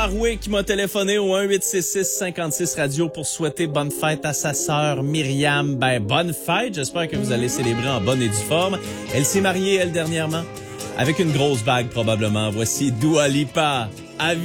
Maroué qui m'a téléphoné au 1-866-56-Radio pour souhaiter bonne fête à sa sœur Myriam. Ben, bonne fête. J'espère que vous allez célébrer en bonne et due forme. Elle s'est mariée, elle, dernièrement, avec une grosse bague, probablement. Voici Dua Lipa.